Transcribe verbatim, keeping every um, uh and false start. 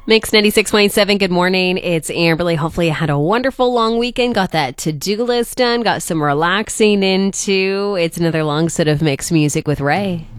Mix ninety-six point seven, good morning. It's Amberly. Hopefully you had a wonderful long weekend, got that to-do list done, got some relaxing into. It's another long set of mixed music with Ray.